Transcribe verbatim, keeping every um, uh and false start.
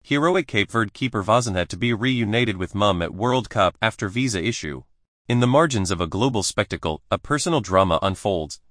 Heroic Cape Verde keeper Vozinha to be reunited with mum at World Cup after visa issue. In the margins of a global spectacle, a personal drama unfolds,